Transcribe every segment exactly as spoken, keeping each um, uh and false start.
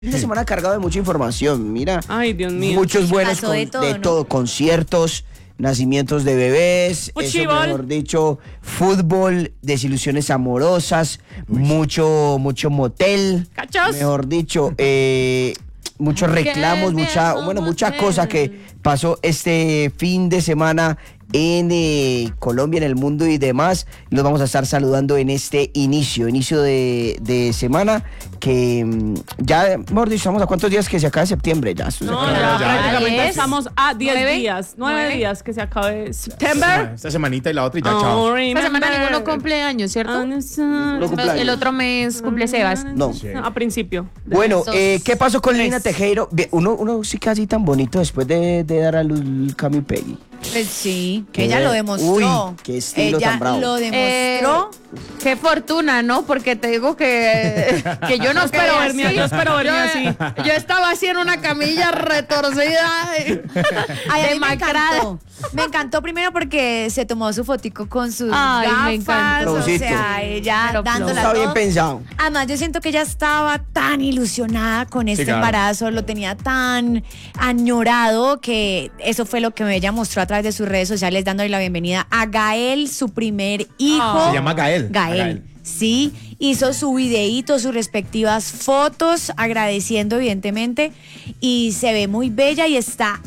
Esta semana cargado de mucha información, mira. Ay, Dios mío. Muchos buenos Pasó con- de todo, de ¿no? todo, conciertos, nacimientos de bebés, eso Fuchibol. mejor dicho, fútbol, desilusiones amorosas, mucho, mucho motel, Cachos. mejor dicho, eh, muchos reclamos, mucha, bueno, mucha cosa que pasó este fin de semana en eh, Colombia, en el mundo y demás. Los vamos a estar saludando en este inicio, inicio de, de semana, que mm, ya, mejor dicho, estamos a cuántos días que se acaba septiembre ya. esto se No, acaba. ya, ya. prácticamente ¿Diez? estamos a diez ¿Nueve? días, nueve ¿Nueve? días que se acabe septiembre. Esta semanita y la otra y ya, Oh, chao. Esta semana remember. ninguno cumple años, ¿cierto? No No, cumpleaños. El otro mes cumple Sebas. No. Sí. a principio. Bueno, Esos eh, ¿qué pasó con tres. Lina Tejero? Bien, Uno, uno sí casi tan bonito después de, de dar a luz Cami Peggy. Pues sí, Qué ella be- lo demostró. Uy, qué estilo ella tan bravo. lo demostró. Qué fortuna, ¿no? Porque te digo que, que yo no espero quedé verme- así. yo espero verme Yo- así. Yo estaba así en una camilla retorcida, Ay, a mí me demacrada. encantó. Me encantó primero porque se tomó su fotico con sus Ay, me gafas, encantó. o Flowcito. sea, ella Pero dándola Está bien todo. pensado. Además, yo siento que ella estaba tan ilusionada con este claro. embarazo, lo tenía tan añorado que eso fue lo que ella mostró a través de sus redes sociales, dándole la bienvenida a Gael, su primer hijo. Se llama Gael. Gael. Gael. Sí, hizo su videíto, sus respectivas fotos, agradeciendo evidentemente, y se ve muy bella y está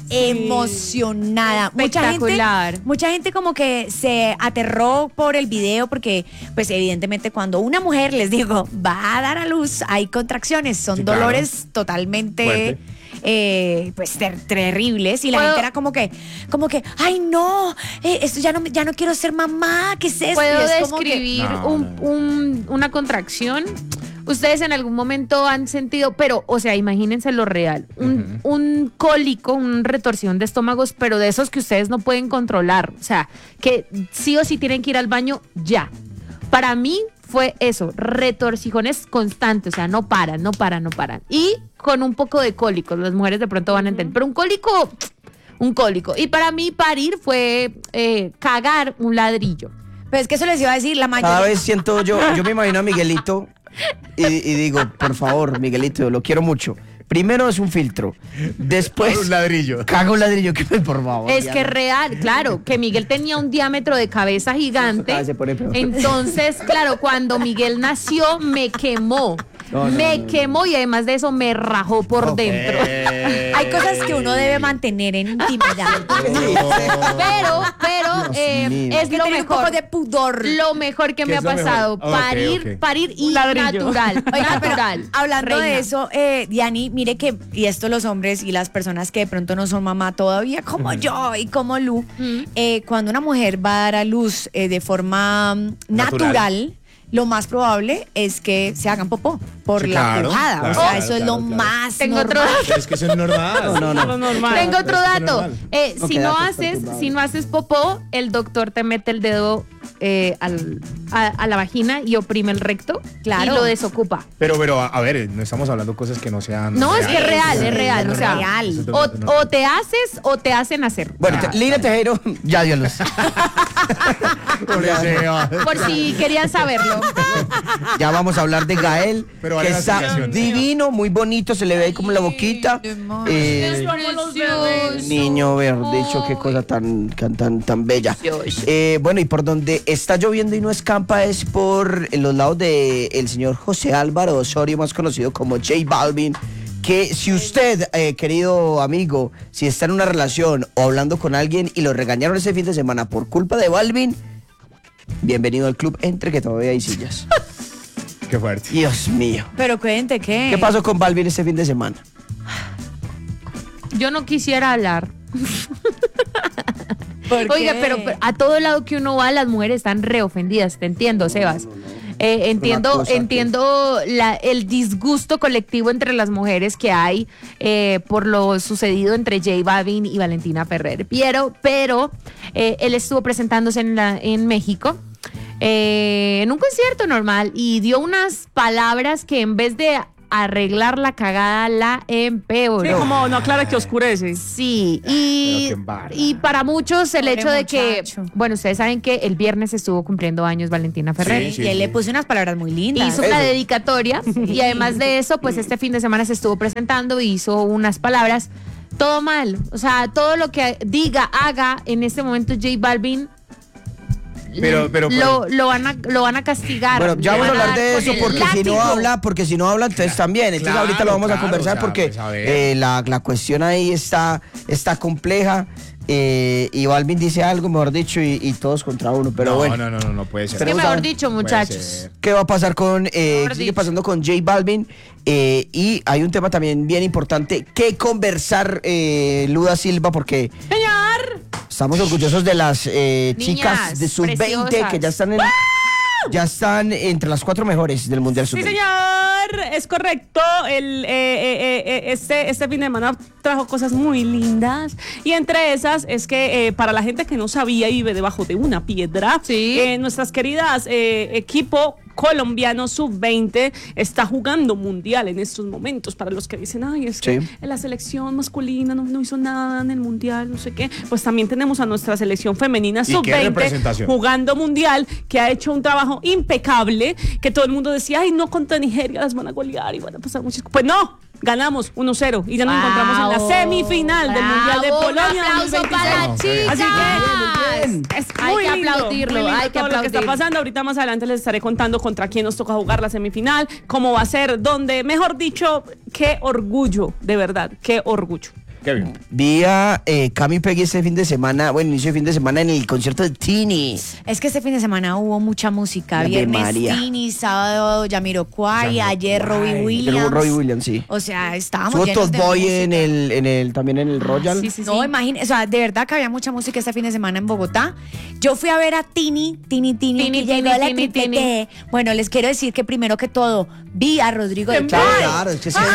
emocionada. Mucha Espectacular. gente, mucha gente como que se aterró por el video porque, pues evidentemente cuando una mujer, les digo, va a dar a luz, hay contracciones, son Sí, claro. dolores totalmente... Fuerte. eh, pues ter- terribles y la ¿Puedo- gente era como que como que ay no eh, esto ya no me- ya no quiero ser mamá, ¿qué es esto? ¿Puedo Y es como que- describir No, un- no. un- una contracción? Ustedes en algún momento han sentido, pero, o sea, imagínense lo real, un, un cólico, una retorsión de estómagos, pero de esos que ustedes no pueden controlar, o sea, que sí o sí tienen que ir al baño ya. Para mí fue eso, retorcijones constantes, o sea, no paran, no paran, no paran. Y con un poco de cólicos, las mujeres de pronto van a entender, pero un cólico, un cólico. Y para mí parir fue eh, cagar un ladrillo. Pero es que eso les iba a decir la mayoría. Cada vez siento yo, yo me imagino a Miguelito y, y digo, por favor, Miguelito, lo quiero mucho. Primero es un filtro, después Un ladrillo. caga un ladrillo, que por favor. Es ya que no. real, claro, que Miguel tenía un diámetro de cabeza gigante. Cada vez se pone peor. Entonces, claro, cuando Miguel nació, me quemó. No, no, me no, no. quemó y además de eso me rajó por Ok. dentro. Hay cosas que uno debe mantener en intimidad. Pero, pero Dios eh, mío. es que lo tener un poco mejor. de pudor. Lo mejor que ¿Qué me ha es lo mejor? pasado. Ok, parir, ok. parir y Un ladrillo. natural. Oiga, pero natural. hablando Reina. de eso, eh, Diani, mire que, y esto los hombres y las personas que de pronto no son mamá todavía, como yo y como Lu, eh, cuando una mujer va a dar a luz eh, de forma mm, natural. Natural. lo más probable es que se hagan popó por Sí, la claro, pujada. claro, o sea, claro, eso es claro, lo claro. más Tengo otro normal. dato. Pero es que eso es normal. No, no, no. Lo normal. Tengo otro Pero es dato. normal. Eh, No, si qué no datos haces, perturbados. si no haces popó, el doctor te mete el dedo eh, al- a, a la vagina y oprime el recto Claro. y lo desocupa. Pero, pero, a, a ver, no estamos hablando cosas que no sean. No, es que es real, es es real. O sea, real. Eso es o, totalmente normal. o te haces o te hacen hacer. Bueno, te- Lina Tejero ya dio luz. Por deseo. Por si querían saberlo. Ya vamos a hablar de Gael, Pero vale que la está explicación. divino, muy bonito, se le ve ahí como la boquita. Eh, niño verde, dicho, qué cosa tan, tan, tan, tan bella. Eh, bueno, y por donde está lloviendo y no escampa es por en los lados del el señor José Álvaro Osorio, más conocido como J Balvin. Que si usted, eh, querido amigo, si está en una relación o hablando con alguien y lo regañaron ese fin de semana por culpa de Balvin, bienvenido al club, entre que todavía hay sillas. Qué fuerte. Dios mío. Pero cuente, ¿qué? ¿Qué pasó con Balvin ese fin de semana? Yo no quisiera hablar. ¿Por Oiga, qué? pero, pero a todo lado que uno va, las mujeres están reofendidas. Te entiendo, Sebas. Eh, entiendo, cosa que- entiendo la- el disgusto colectivo entre las mujeres que hay eh, por lo sucedido entre J Balvin y Valentina Ferrer. Pero, pero eh, él estuvo presentándose en, la, en México eh, en un concierto normal y dio unas palabras que en vez de arreglar la cagada la empeoró. Sí, como no aclara que oscurece. Sí, y, Pero qué embarra. y para muchos el Pobre hecho de que, muchacho. bueno, ustedes saben que el viernes estuvo cumpliendo años Valentina Ferrer. Sí, y él le puso unas palabras muy lindas. Hizo una dedicatoria y además de eso, pues este fin de semana se estuvo presentando y hizo unas palabras. Todo mal, o sea, todo lo que diga, haga en este momento J Balvin, Pero- pero- lo, pero- lo, van a, lo van a castigar. Bueno, ya Le vamos a van hablar dar de con eso el porque si no látigo. habla, porque si no habla, entonces también. Entonces Claro, ahorita lo vamos a claro, conversar o sea, porque pues, a ver. eh, la, la cuestión ahí está, está compleja. eh, y Balvin dice algo, mejor dicho, y, y todos contra uno. Pero no, bueno, no, no, no, no puede ser. Que Tenemos mejor a- dicho, Puede muchachos. ser. ¿qué va a pasar con, eh, Mejor sigue dicho. pasando con J Balvin? Eh, y hay un tema también bien importante que conversar, eh, Luda Silva, porque Señor. estamos orgullosos de las eh, Niñas chicas de sub veinte preciosas. que ya están en, ya están entre las cuatro mejores del Mundial sub Sí, veinte. señor, es correcto. El, eh, eh, eh, este, este fin de semana trajo cosas muy lindas. Y entre esas es que eh, para la gente que no sabía y vive debajo de una piedra, Sí. eh, nuestras queridas eh, equipo colombiano sub veinte está jugando mundial en estos momentos. Para los que dicen, ay, es que Sí. la selección masculina no, no hizo nada en el mundial, no sé qué. Pues también tenemos a nuestra selección femenina ¿Y sub qué veinte representación? jugando mundial, que ha hecho un trabajo impecable, que todo el mundo decía, ay, no, contra Nigeria las van a golear y van a pasar muchas cosas. Pues no, ganamos uno cero y ya nos Wow, encontramos en la semifinal del bravo, Mundial de Polonia Un aplauso dos mil para las veintiséis. chicas. Así que es, es hay muy que lindo, aplaudirlo, muy lindo hay que todo lo que está aplaudir. pasando. Ahorita más adelante les estaré contando contra quién nos toca jugar la semifinal, cómo va a ser, dónde, mejor dicho, qué orgullo, de verdad, qué orgullo. Qué bien. Vi a eh, Cami Peggy este fin de semana, bueno, inicio de fin de semana en el concierto de Tini. Es que este fin de semana hubo mucha música. Ave Viernes María. Tini, sábado Jamiroquai, Jamiroquai. ayer Robbie Ayer Williams. Robbie Williams, sí. O sea, estábamos Estuvo llenos Todd de Boy música. en el, en el, también en el Royal. Sí, sí, sí. No, imagínate, o sea, de verdad que había mucha música este fin de semana en Bogotá. Yo fui a ver a Tini, Tini, Tini, Tini, que Tini, llegó la Tini, triple Tini. T. Bueno, les quiero decir que primero que todo, vi a Rodrigo de Claro, Chávez. claro, es que sí.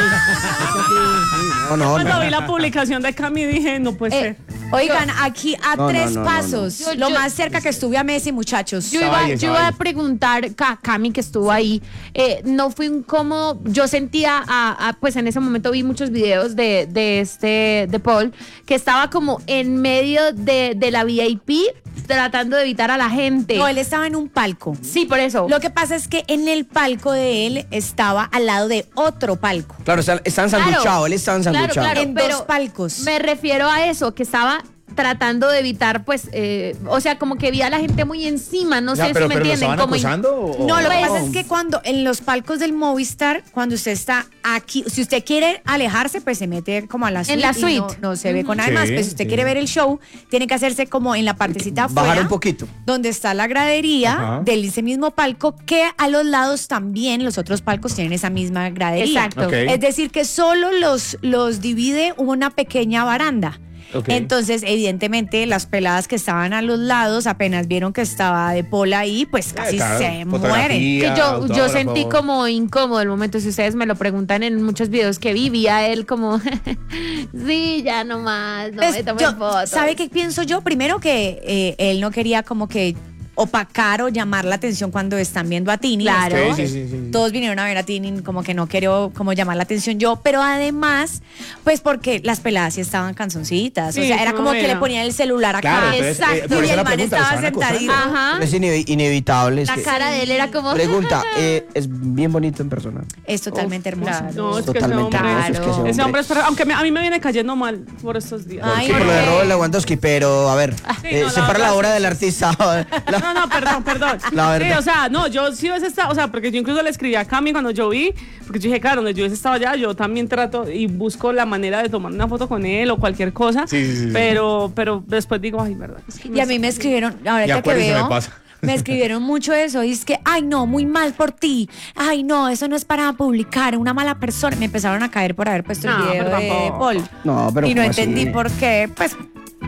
No, no, Cuando no. vi la publicación de Cami dije, no puede Eh, ser. oigan, aquí a No, no, tres no, no, pasos, no. Yo- lo yo- más cerca que estuve a Messi, muchachos. Yo Estaba iba, ahí, yo estaba iba a ahí. preguntar, Ca- Cami, que estuvo ahí, eh, no fue incómodo. Yo sentía, a, a- pues en ese momento vi muchos videos de, de este, de Paul, que estaba como en medio de, de la V I P, tratando de evitar a la gente. No, él estaba en un palco. Sí, por eso. Lo que pasa es que en el palco de él estaba al lado de otro palco. Claro, están, están Claro. sanduchados, él está Claro, sanduchado. claro, En pero dos palcos. Me refiero a eso, que estaba tratando de evitar, pues, eh, o sea, como que vi a la gente muy encima, no Ya, sé pero, si me pero ¿lo entienden. estaban Como in- acosando o- No, lo que Pues- pasa es que cuando en los palcos del Movistar, cuando usted está aquí, si usted quiere alejarse, pues se mete como a la suite. la y suite. No, no se ve con nadie Sí, más. Pues si usted sí. quiere ver el show, tiene que hacerse como en la partecita Bajar afuera. un poquito. Donde está la gradería Ajá. del ese mismo palco, que a los lados también los otros palcos tienen esa misma gradería. Exacto. Ok. Es decir, que solo los, los divide una pequeña baranda. Ok. Entonces, evidentemente, las peladas que estaban a los lados, apenas vieron que estaba de Pola ahí, pues casi claro, se fotografía. mueren. Que yo, yo autógrafo. sentí como incómodo el momento, si ustedes me lo preguntan en muchos videos que vi, vi a él como, sí, ya no más, no Pues, me tomen yo- fotos. ¿Sabe qué pienso yo? Primero que eh, él no quería como que opacar o llamar la atención cuando están viendo a Tini. Claro. Sí, sí, sí, sí. Todos vinieron a ver a Tini, como que no quiero como llamar la atención yo, pero además, pues porque las peladas sí estaban canzoncitas. Sí, o sea, era como ¿cómo que era? le ponían el celular acá. Claro, entonces, Exacto. eh, por Y eso el la man pregunta, ¿lo estaba estaban acosando? sentadito. Ajá. Es ine- inevitable. es La que- cara de él era como... Pregunta, eh, es bien bonito en persona. Es totalmente hermoso. claro. No, es que ese Totalmente hombre, hermoso, es que ese hombre. ese hombre es perfecto, aunque me- a mí me viene cayendo mal por estos días. Ay, Sí, por lo de porque- Robert Lewandowski, pero a ver, Sí, eh, no, la separa verdad la obra sí. del artista. La- No, no, perdón, perdón. La verdad. Sí, o sea, no, yo sí hubiese estado, o sea, porque yo incluso le escribí a Cami cuando yo vi, porque yo dije, claro, donde yo hubiese estado allá, yo también trato y busco la manera de tomar una foto con él o cualquier cosa. Sí, sí, sí, sí. Pero, pero después digo, ay, verdad. es que Y a mí me escribieron, ahorita que acuérdese, veo, me pasa. me escribieron mucho eso, y es que, ay no, muy mal por ti, ay no, eso no es para publicar, una mala persona. Me empezaron a caer por haber puesto No, el video pero de tampoco. Paul. No, pero y no ¿cómo así? entendí por qué, pues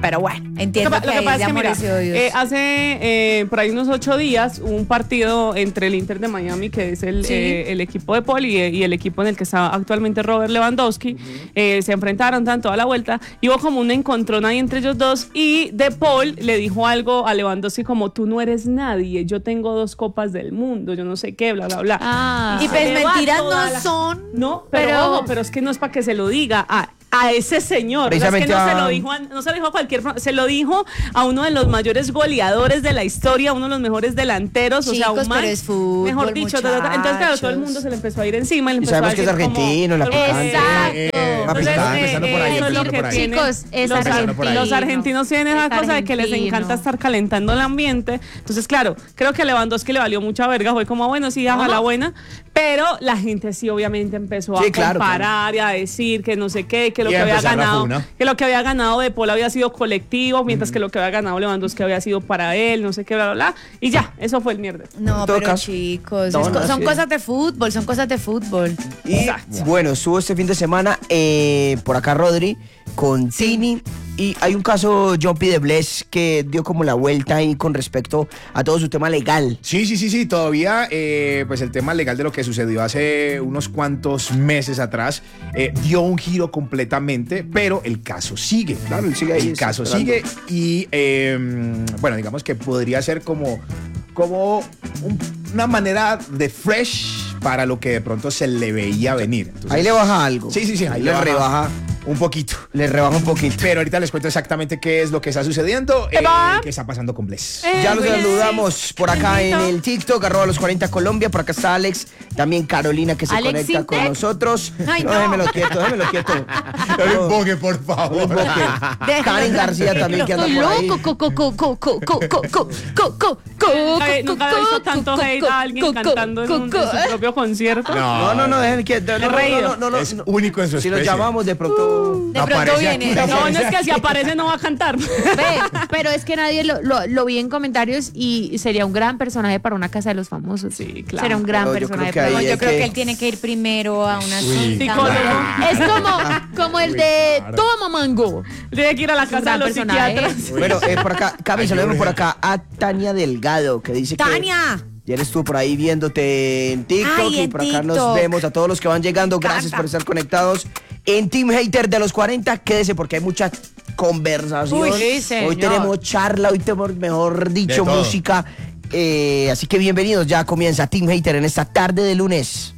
Pero bueno, entiendo Lo que, que, lo que pasa hay de es que, mira, amores y odios. eh, hace eh, por ahí unos ocho días hubo un partido entre el Inter de Miami, que es el, Sí. eh, el equipo de Paul, y, y el equipo en el que está actualmente Robert Lewandowski. Eh, se enfrentaron tanto a la vuelta y hubo como un encontrón ahí entre ellos dos, y De Paul le dijo algo a Lewandowski como: tú no eres nadie, yo tengo dos copas del mundo, yo no sé qué, bla, bla, bla. Ah. Y pues se le va mentiras toda no la- son. No, pero, Pero- ojo, pero es que no es para que se lo diga a, a ese señor. O sea, es que Precisamente no se a- lo dijo a, no se lo dijo a cualquier, se lo dijo a uno de los mayores goleadores de la historia, uno de los mejores delanteros, o sea, Chicos, un man, pero es fútbol, mejor dicho, ta, ta, ta. Entonces claro, todo el muchachos. mundo se le empezó a ir encima y le Y empezó a sabemos que es decir como- argentino, la picante. Exacto. Eh, Papi, Entonces, estaba eh, empezando por ahí, eso es lo empezando que por ahí. tienen Chicos, es los, Empezando por ahí. los argentinos tienen esa Es cosa de que les argentino. encanta estar calentando el ambiente. Entonces, claro, creo que a Lewandowski le valió mucha verga, fue como, bueno, sí, a la buena, pero la gente sí obviamente empezó Sí, a claro, comparar y a decir que no sé qué, que lo Y que a había empezar la ganado, funa. que lo que había ganado De Paul había sido colectivo, mientras que lo que había ganado Lewandowski había sido para él, no sé qué, bla, bla, bla, y ya, eso fue el mierda. No, En todo pero caso. chicos, No, es no, co- son sí. cosas de fútbol, son cosas de fútbol. Y bueno, estuvo este fin de semana eh, por acá Rodri con Tini. Y hay un caso, Jumpy de Bless, que dio como la vuelta ahí con respecto a todo su tema legal. Sí, sí, sí, sí, todavía eh, pues el tema legal de lo que sucedió hace unos cuantos meses atrás eh, dio un giro completamente, pero el caso sigue. Claro, él sigue ahí, El caso esperando. sigue y eh, bueno, digamos que podría ser como, como un- una manera de fresh para lo que de pronto se le veía venir. Entonces, Ahí le baja algo. Sí, sí, sí, ahí le le baja rebaja, un poquito. le rebaja un poquito. Pero ahorita les cuento exactamente qué es lo que está sucediendo, eh, va. qué está pasando con Bless. Eh, Ya los pues, saludamos por acá en Bendito. el TikTok, arroba los cuarenta Colombia. Por acá está Alex, también Carolina que se Alex conecta con Intec. nosotros. Ay, no, no. déjemelo quieto, déjemelo quieto. No lo invoque, por favor. Déjalo Karen García también que anda Estoy por ahí. loco, co, co, co, co, co, co, co, co, co, co, Nunca, he- nunca había visto co, tanto co, hate co, a alguien co, cantando en, un- en co, su propio concierto. No, no, no, déjenlo quieto. No, no, reído. no, no, no, Es no. único en su Si lo especie. llamamos de pronto. De pronto Aparece viene. aquí. No, no es que si aparece no va a cantar. Ve, pero es que nadie lo, lo, lo vi en comentarios y sería un gran personaje para una casa de los famosos. Sí, claro. Será un gran Pero yo personaje creo que para ahí No, hay yo creo que- que él tiene que ir primero a una Uy. cita. Psicólogo. Es como, como el de claro. Toma Mango. Tiene que ir a la casa de gran los personaje. psiquiatras. Bueno, eh, por acá, Cami, Ay, saludemos qué por urgencia. acá a Tania Delgado, que dice que. ¡Tania! Ya estuvo por ahí viéndote en TikTok Ay, y en por acá nos TikTok. vemos a todos los que van llegando. Gracias encanta. por estar conectados en Team Hater de los cuarenta. Quédese porque hay mucha conversación. Uy, sí, señor. Hoy tenemos charla, hoy tenemos, mejor dicho, De todo. música. Eh, así que bienvenidos, ya comienza Team Hater en esta tarde de lunes.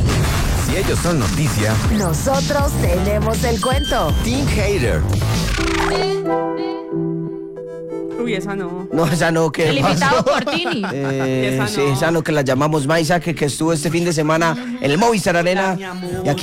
Si ellos son noticia, Nosotros tenemos el cuento. Team Hater. Uy, esa no. No, esa no, que El invitado por Tini. Eh, Esa sí, no. esa no, que la llamamos Maisa, que, que estuvo este fin de semana en el Movistar Arena. Y aquí